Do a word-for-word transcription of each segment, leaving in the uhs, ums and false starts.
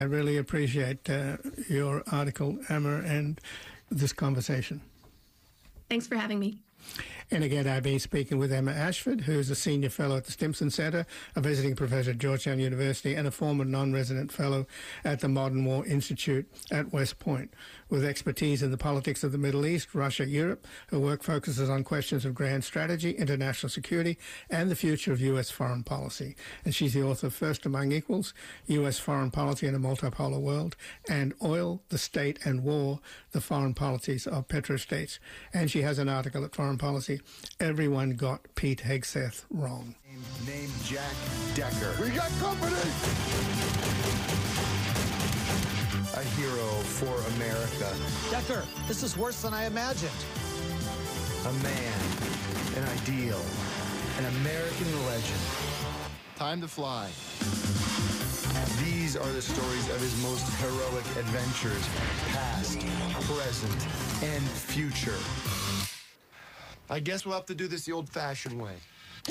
I really appreciate uh, your article, Emma, and this conversation. Thanks for having me. And again, I've been speaking with Emma Ashford, who is a senior fellow at the Stimson Center, a visiting professor at Georgetown University, and a former non-resident fellow at the Modern War Institute at West Point. With expertise in the politics of the Middle East, Russia, Europe, her work focuses on questions of grand strategy, international security, and the future of U S foreign policy. And she's the author of First Among Equals, U S Foreign Policy in a Multipolar World, and Oil, the State, and War, the Foreign Policies of Petrostates. And she has an article at Foreign Policy, Everyone Got Pete Hegseth Wrong. Named, named Jack Decker. We got company! A hero for America. Decker, this is worse than I imagined. A man, an ideal, an American legend. Time to fly. These are the stories of his most heroic adventures, past, present, and future. I guess we'll have to do this the old-fashioned way.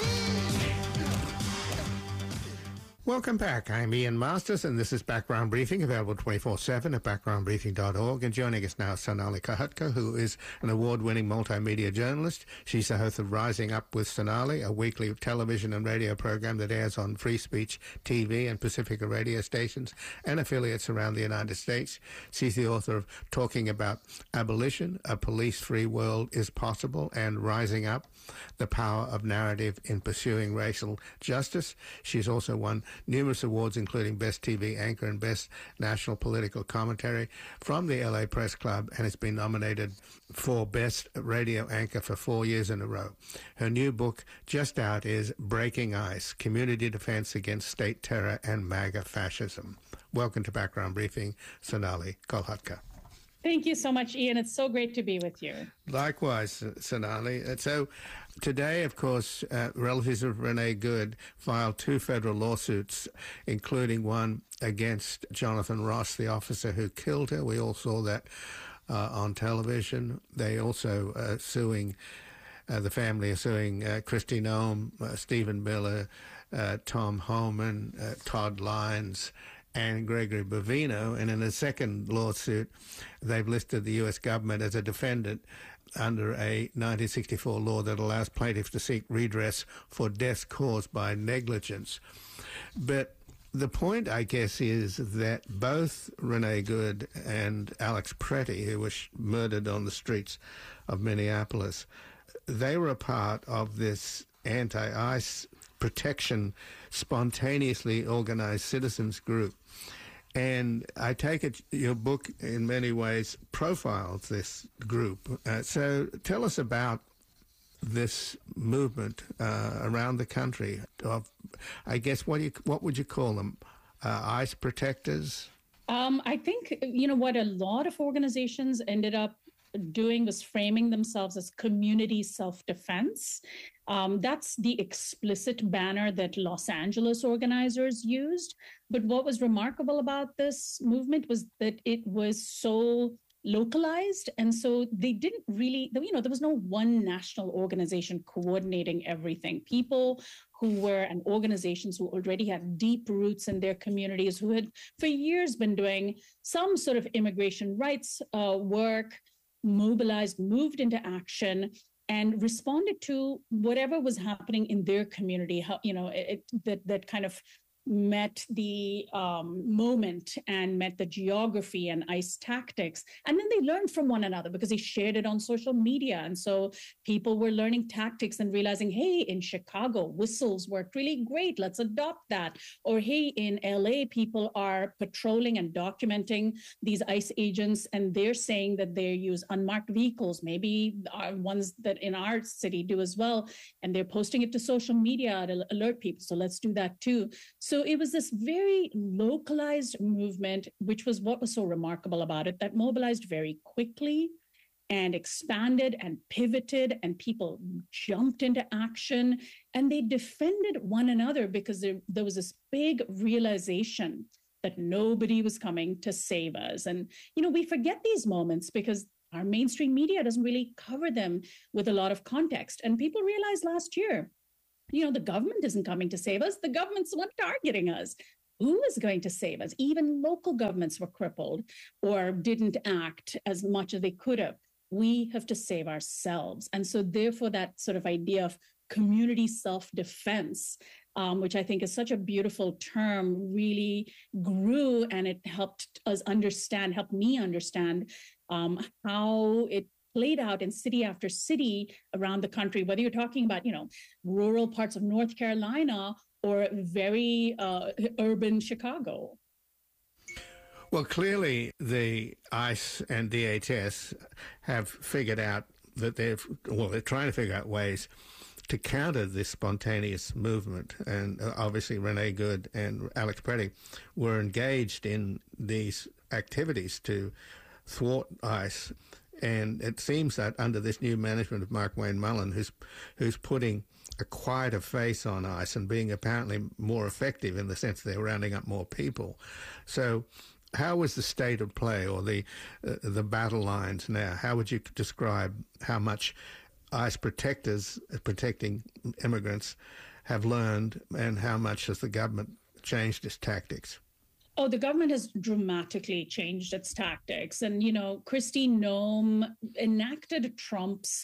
Welcome back. I'm Ian Masters, and this is Background Briefing, available twenty-four seven at background briefing dot org. And joining us now is Sonali Kolhatkar, who is an award-winning multimedia journalist. She's the host of Rising Up with Sonali, a weekly television and radio program that airs on Free Speech T V and Pacifica radio stations and affiliates around the United States. She's the author of Talking About Abolition, A Police-Free World is Possible, and Rising Up, The Power of Narrative in Pursuing Racial Justice. She's also won numerous awards, including Best T V Anchor and Best National Political Commentary from the L A Press Club, and has been nominated for Best Radio Anchor for four years in a row. Her new book, just out, is Breaking Ice, Community Defense Against State Terror and MAGA Fascism. Welcome to Background Briefing, Sonali Kolhatkar. Thank you so much, Ian. It's so great to be with you. Likewise, Sonali. So today, of course, uh, relatives of Renee Good filed two federal lawsuits, including one against Jonathan Ross, the officer who killed her. We all saw that uh, on television. They also uh, suing, uh, the family are suing uh, Kristi Noem, uh, Stephen Miller, uh, Tom Homan, uh, Todd Lyons, and Gregory Bovino. And in a second lawsuit, they've listed the U S government as a defendant under a nineteen sixty-four law that allows plaintiffs to seek redress for deaths caused by negligence. But the point, I guess, is that both Renee Good and Alex Pretty, who was murdered on the streets of Minneapolis, they were a part of this anti-ICE protection, spontaneously organized citizens group. And I take it your book in many ways profiles this group. Uh, so tell us about this movement uh, around the country of, I guess, what do you, what would you call them? Uh, ICE protectors? Um, I think, you know, what a lot of organizations ended up doing was framing themselves as community self-defense. Um, that's the explicit banner that Los Angeles organizers used. But what was remarkable about this movement was that it was so localized. And so they didn't really, you know, there was no one national organization coordinating everything. People who were, and organizations who already had deep roots in their communities, who had for years been doing some sort of immigration rights uh, work, mobilized, moved into action, and responded to whatever was happening in their community. How, you know, it, that that kind of met the um, moment and met the geography and ICE tactics. And then they learned from one another because they shared it on social media. And so people were learning tactics and realizing, hey, in Chicago, whistles worked really great. Let's adopt that. Or, hey, in L A, people are patrolling and documenting these ICE agents, and they're saying that they use unmarked vehicles, maybe ones that in our city do as well. And they're posting it to social media to alert people. So let's do that too. So it was this very localized movement, which was what was so remarkable about it, that mobilized very quickly and expanded and pivoted, and people jumped into action, and they defended one another because there, there was this big realization that nobody was coming to save us. And, you know, we forget these moments because our mainstream media doesn't really cover them with a lot of context. And people realized last year, you know, the government isn't coming to save us. The government's the one targeting us. who is going to save us? Even local governments were crippled or didn't act as much as they could have. We have to save ourselves. And so therefore that sort of idea of community self-defense, um, which I think is such a beautiful term, really grew, and it helped us understand, helped me understand um, how it played out in city after city around the country, whether you're talking about, you know, rural parts of North Carolina or very uh, urban Chicago. Well, clearly the ICE and D H S have figured out that they've, well, they're trying to figure out ways to counter this spontaneous movement. And uh, obviously Renee Good and Alex Preddy were engaged in these activities to thwart ICE. And it seems that under this new management of Mark Wayne Mullen, who's who's putting a quieter face on ICE and being apparently more effective in the sense they're rounding up more people. So how was the state of play, or the uh, the battle lines now? How would you describe how much ICE protectors protecting immigrants have learned, and how much has the government changed its tactics? Oh, the government has dramatically changed its tactics. And, you know, Kristi Noem enacted Trump's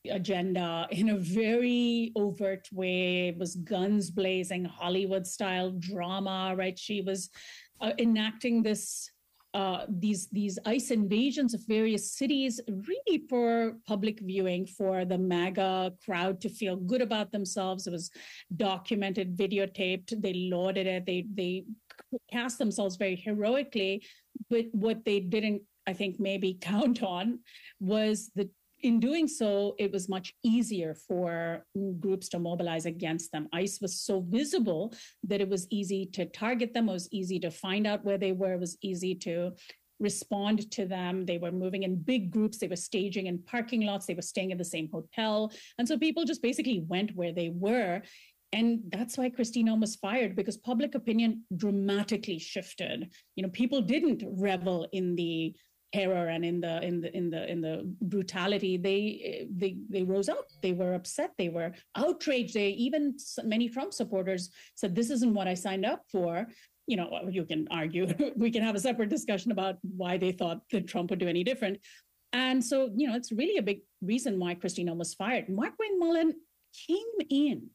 agenda in a very overt way. It was guns blazing, Hollywood-style drama, right? She was uh, enacting this Uh, these these ICE invasions of various cities, really for public viewing, for the MAGA crowd to feel good about themselves. It was documented, videotaped. They lauded it. They they cast themselves very heroically. But what they didn't, I think, maybe count on was that in doing so, it was much easier for groups to mobilize against them. ICE was so visible that it was easy to target them. It was easy to find out where they were. It was easy to respond to them. They were moving in big groups. They were staging in parking lots. They were staying in the same hotel. And so people just basically went where they were. And that's why Kristi Noem was fired, because public opinion dramatically shifted. You know, people didn't revel in the terror and in the in the in the in the brutality. They they they rose up. They were upset. They were outraged. They even many Trump supporters said, "This isn't what I signed up for." You know, you can argue. We can have a separate discussion about why they thought that Trump would do any different. And so, you know, it's really a big reason why Kristi Noem was fired. Mark Wayne Mullen came in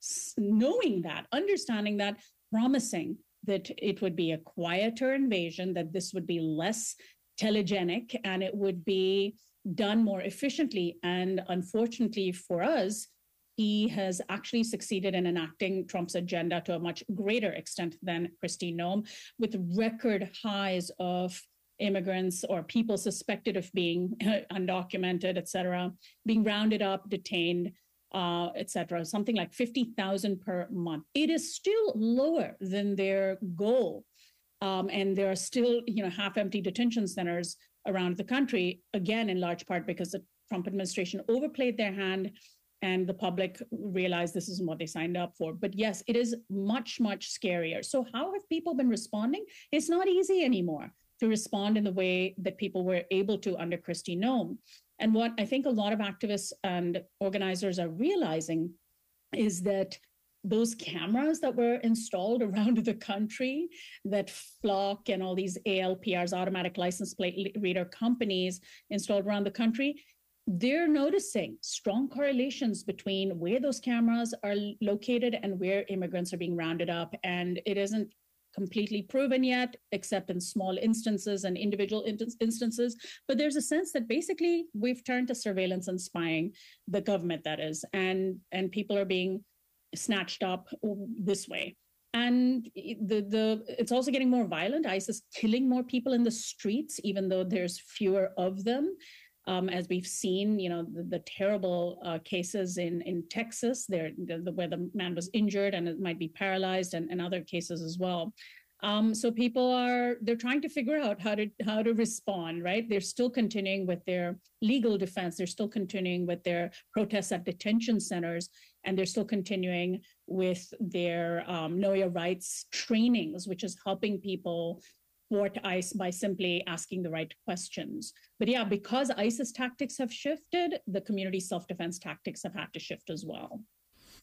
knowing that, understanding that, promising that it would be a quieter invasion, that this would be less telegenic, and it would be done more efficiently. And unfortunately for us, he has actually succeeded in enacting Trump's agenda to a much greater extent than Kristi Noem, with record highs of immigrants or people suspected of being undocumented, et cetera, being rounded up, detained, uh, et cetera, something like fifty thousand per month. It is still lower than their goal. Um, and there are still, you know, half-empty detention centers around the country, again, in large part because the Trump administration overplayed their hand and the public realized this isn't what they signed up for. But yes, it is much, much scarier. So how have people been responding? It's not easy anymore to respond in the way that people were able to under Kristi Noem. And what I think a lot of activists and organizers are realizing is that those cameras that were installed around the country, that Flock and all these A L P Rs, automatic license plate reader companies installed around the country, they're noticing strong correlations between where those cameras are located and where immigrants are being rounded up. And it isn't completely proven yet, except in small instances and individual instances. But there's a sense that basically we've turned to surveillance and spying, the government that is, and, and people are being snatched up this way. And the the it's also getting more violent. ICE is killing more people in the streets, even though there's fewer of them. Um, as we've seen, you know, the, the terrible uh, cases in, in Texas, there, the, the, where the man was injured and it might be paralyzed, and, and other cases as well. Um, so people are, they're trying to figure out how to how to respond, right? They're still continuing with their legal defense. They're still continuing with their protests at detention centers, and they're still continuing with their um, Know Your Rights trainings, which is helping people thwart ICE by simply asking the right questions. But yeah, because ICE's tactics have shifted, the community self-defense tactics have had to shift as well.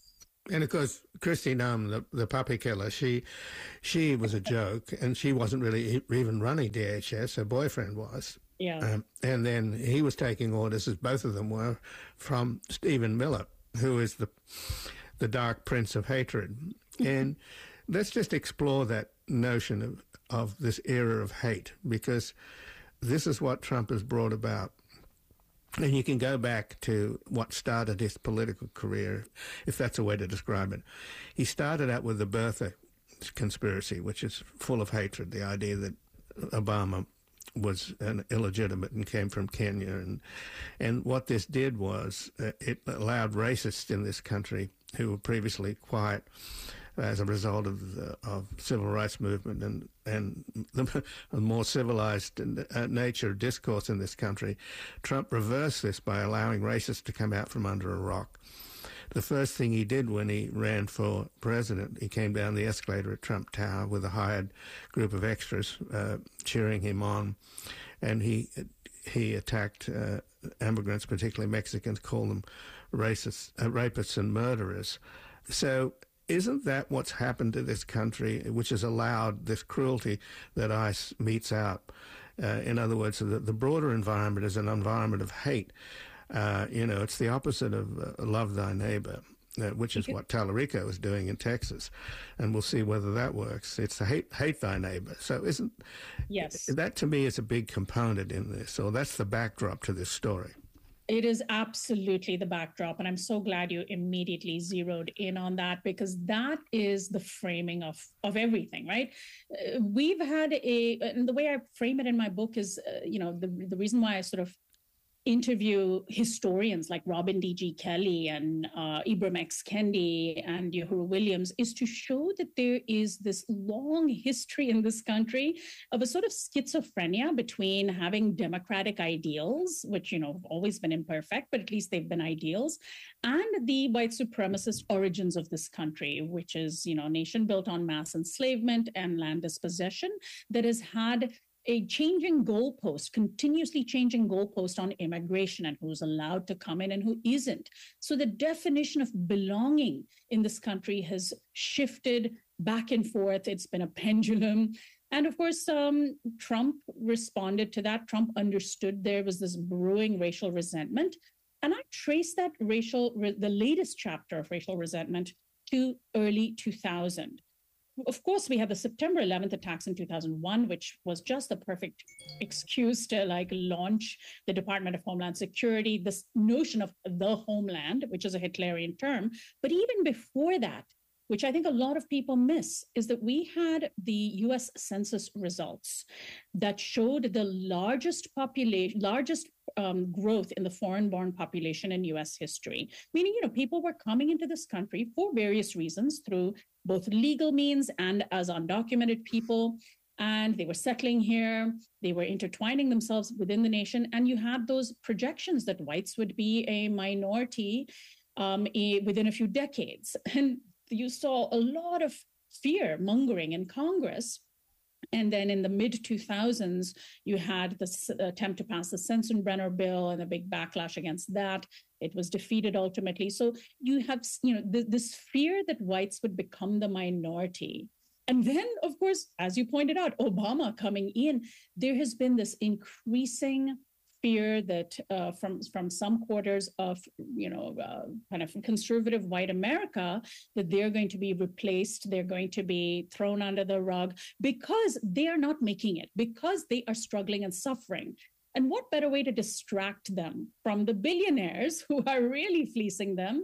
And of course, Kristi Noem, the, the puppy killer, she she was a joke, and she wasn't really e- even running D H S. Her boyfriend was. Yeah. Um, and then he was taking orders, as both of them were, from Stephen Miller, who is the the dark prince of hatred. And let's just explore that notion of, of this era of hate, because this is what Trump has brought about. And you can go back to what started his political career, if that's a way to describe it. He started out with the birther conspiracy, which is full of hatred, the idea that Obama was an illegitimate and came from Kenya. And and what this did was uh, it allowed racists in this country who were previously quiet as a result of the of civil rights movement and, and the more civilized uh, nature of discourse in this country. Trump reversed this by allowing racists to come out from under a rock. The first thing he did when he ran for president, he came down the escalator at Trump Tower with a hired group of extras uh, cheering him on, and he he attacked uh, immigrants, particularly Mexicans, called them racists, uh, rapists and murderers. So isn't that what's happened to this country, which has allowed this cruelty that ICE metes out? Uh, in other words, the, the broader environment is an environment of hate. Uh, you know, it's the opposite of uh, love thy neighbor, uh, which is what Tallarico is doing in Texas. And we'll see whether that works. It's to hate, hate thy neighbor. So isn't yes. that, to me, is a big component in this. So that's the backdrop to this story. It is absolutely the backdrop. And I'm so glad you immediately zeroed in on that, because that is the framing of, of everything, right? Uh, we've had a, and the way I frame it in my book is, uh, you know, the, the reason why I sort of interview historians like Robin D G. Kelly and uh, Ibram X. Kendi and Uhuru Williams is to show that there is this long history in this country of a sort of schizophrenia between having democratic ideals, which, you know, have always been imperfect, but at least they've been ideals, and the white supremacist origins of this country, which is, you know, a nation built on mass enslavement and land dispossession that has had a changing goalpost, continuously changing goalpost on immigration and who's allowed to come in and who isn't. So the definition of belonging in this country has shifted back and forth. It's been a pendulum. And of course, um, Trump responded to that. Trump understood there was this brewing racial resentment. And I trace that racial, the latest chapter of racial resentment to early two thousand. Of course, we had the September eleventh attacks in two thousand one, which was just the perfect excuse to like launch the Department of Homeland Security, this notion of the homeland, which is a Hitlerian term. But even before that, which I think a lot of people miss, is that we had the U S Census results that showed the largest population, largest um, growth in the foreign-born population in U S history. Meaning, you know, people were coming into this country for various reasons through both legal means and as undocumented people. And they were settling here. They were intertwining themselves within the nation. And you had those projections that whites would be a minority um, a, within a few decades. And you saw a lot of fear mongering in Congress. And then in the mid two thousands, you had this attempt to pass the Sensenbrenner bill and a big backlash against that. It was defeated ultimately. So you have, you know, th- this fear that whites would become the minority. And then, of course, as you pointed out, Obama coming in, there has been this increasing fear that uh, from from some quarters of, you know, uh, kind of conservative white America, that they're going to be replaced, they're going to be thrown under the rug because they are not making it, because they are struggling and suffering. And what better way to distract them from the billionaires who are really fleecing them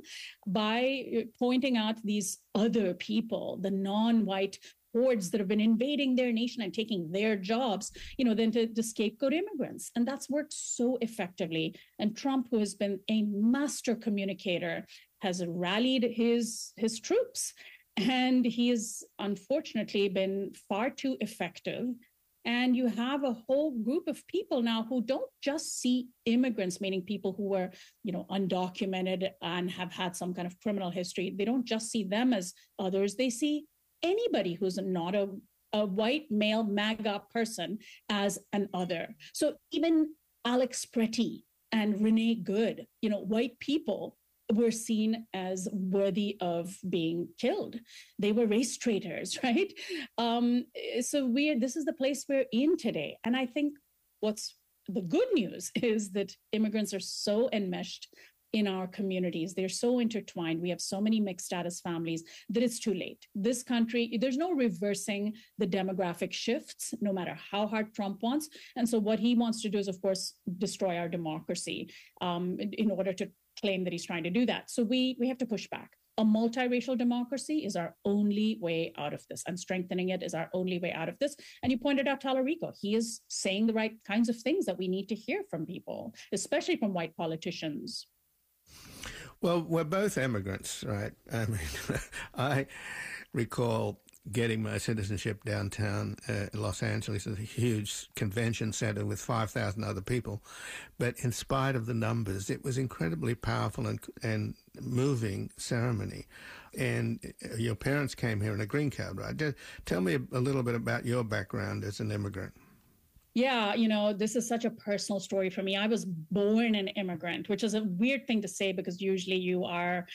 by pointing out these other people, the non-white hordes that have been invading their nation and taking their jobs, you know, than to, to scapegoat immigrants. And that's worked so effectively. And Trump, who has been a master communicator, has rallied his, his troops. And he has unfortunately been far too effective. And you have a whole group of people now who don't just see immigrants, meaning people who were, you know, undocumented and have had some kind of criminal history. They don't just see them as others. They see anybody who's not a, a white male MAGA person as an other. So even Alex Pretty and Renee Good, you know, white people were seen as worthy of being killed. They were race traitors, right? Um, so we this is the place we're in today. And I think what's the good news is that immigrants are so enmeshed in our communities. They're so intertwined. We have so many mixed status families that it's too late. This country, there's no reversing the demographic shifts, no matter how hard Trump wants. And so what he wants to do is, of course, destroy our democracy um, in, in order to claim that he's trying to do that. So we we have to push back. A multiracial democracy is our only way out of this, and strengthening it is our only way out of this. And you pointed out Talarico. He is saying the right kinds of things that we need to hear from people, especially from white politicians. Well, we're both immigrants, right? I mean, I recall getting my citizenship downtown uh, Los Angeles at a huge convention center with five thousand other people. But in spite of the numbers, it was incredibly powerful and, and moving ceremony. And your parents came here in a green card, right? Just tell me a little bit about your background as an immigrant. Yeah, you know, this is such a personal story for me. I was born an immigrant, which is a weird thing to say because usually you are,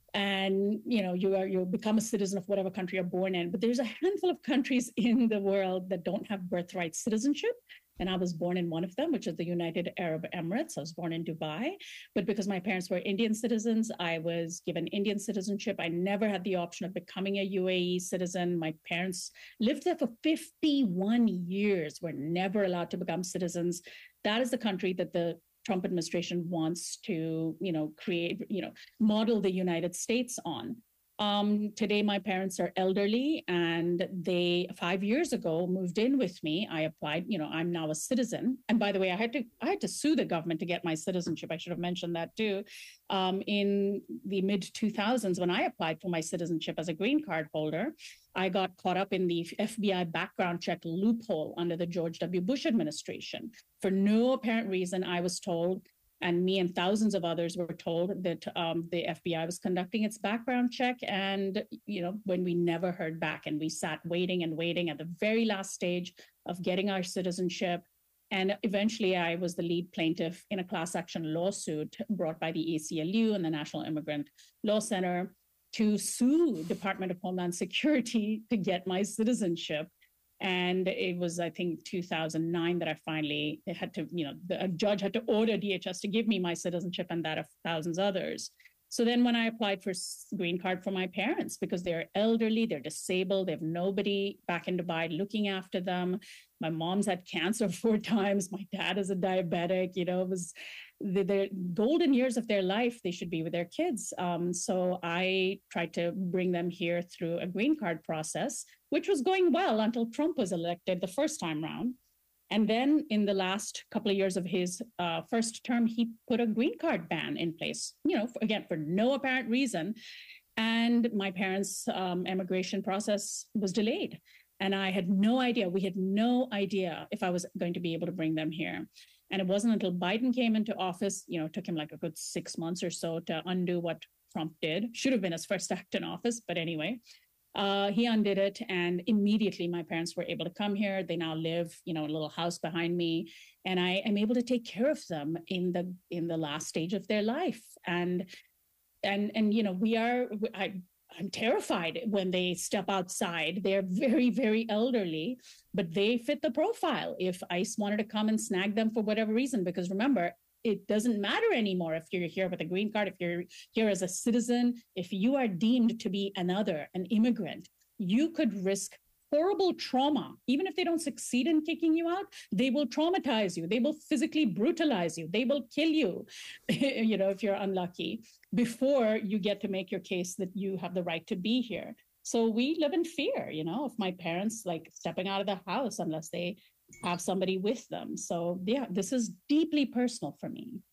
and you know, you are you become a citizen of whatever country you're born in. But there's a handful of countries in the world that don't have birthright citizenship. And I was born in one of them, which is the United Arab Emirates. I was born in Dubai. But because my parents were Indian citizens, I was given Indian citizenship. I never had the option of becoming a U A E citizen. My parents lived there for fifty-one years, were never allowed to become citizens. That is the country that the Trump administration wants to, you know, create, you know, model the United States on. Um, today, my parents are elderly, and they five years ago moved in with me. I applied, you know, I'm now a citizen. And by the way, I had to I had to sue the government to get my citizenship. I should have mentioned that too. Um, in the mid two thousands, when I applied for my citizenship as a green card holder, I got caught up in the F B I background check loophole under the George W. Bush administration. For no apparent reason, I was told, and me and thousands of others were told, that um, the F B I was conducting its background check. And, you know, when we never heard back, and we sat waiting and waiting at the very last stage of getting our citizenship. And eventually I was the lead plaintiff in a class action lawsuit brought by the A C L U and the National Immigrant Law Center to sue Department of Homeland Security to get my citizenship. And it was, I think, two thousand nine that I finally had to, you know, the, a judge had to order D H S to give me my citizenship, and that of thousands others. So then when I applied for green card for my parents, because they're elderly, they're disabled, they have nobody back in Dubai looking after them. My mom's had cancer four times. My dad is a diabetic. You know, it was the, the golden years of their life. They should be with their kids. Um, so I tried to bring them here through a green card process, which was going well until Trump was elected the first time round. And then in the last couple of years of his uh, first term, he put a green card ban in place, you know, for, again, for no apparent reason. And my parents' um, immigration process was delayed. And I had no idea, we had no idea if I was going to be able to bring them here. And it wasn't until Biden came into office, you know, it took him like a good six months or so to undo what Trump did. Should have been his first act in office, but anyway. Uh, he undid it, and immediately my parents were able to come here. They now live, you know, a little house behind me, and I am able to take care of them in the in the last stage of their life. And and and you know, we are. I, I'm terrified when they step outside. They're very, very elderly, but they fit the profile. If ICE wanted to come and snag them for whatever reason, because remember, it doesn't matter anymore if you're here with a green card, if you're here as a citizen, if you are deemed to be another, an immigrant, you could risk horrible trauma. Even if they don't succeed in kicking you out, they will traumatize you. They will physically brutalize you. They will kill you, you know, if you're unlucky, before you get to make your case that you have the right to be here. So we live in fear, you know, of my parents like stepping out of the house unless they have somebody with them. So yeah, this is deeply personal for me.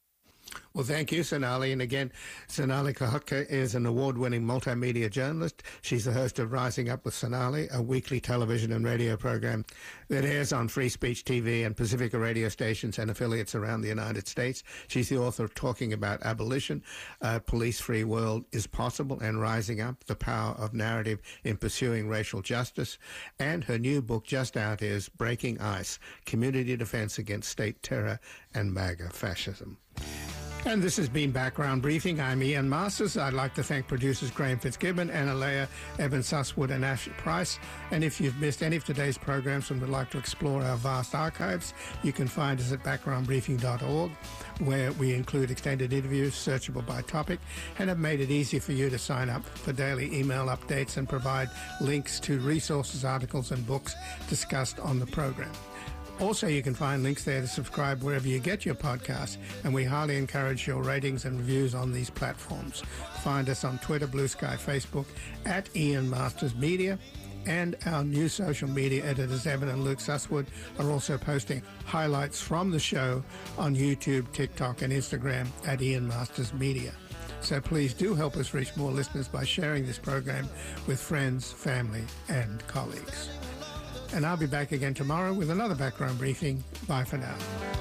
Well, thank you, Sonali. And again, Sonali Kahotka is an award-winning multimedia journalist. She's the host of Rising Up with Sonali, a weekly television and radio program that airs on Free Speech T V and Pacifica radio stations and affiliates around the United States. She's the author of Talking About Abolition, A Police-Free World is Possible, and Rising Up, The Power of Narrative in Pursuing Racial Justice. And her new book just out is Breaking Ice, Community Defense Against State Terror and MAGA Fascism. And this has been Background Briefing. I'm Ian Masters. I'd like to thank producers Graham Fitzgibbon, Anna Leah, Evan Susswood, and Ash Price. And if you've missed any of today's programs and would like to explore our vast archives, you can find us at background briefing dot org, where we include extended interviews searchable by topic and have made it easy for you to sign up for daily email updates and provide links to resources, articles, and books discussed on the program. Also, you can find links there to subscribe wherever you get your podcasts, and we highly encourage your ratings and reviews on these platforms. Find us on Twitter, Blue Sky, Facebook, at Ian Masters Media, and our new social media editors, Evan and Luke Susswood, are also posting highlights from the show on YouTube, TikTok, and Instagram at Ian Masters Media. So please do help us reach more listeners by sharing this program with friends, family, and colleagues. And I'll be back again tomorrow with another Background Briefing. Bye for now.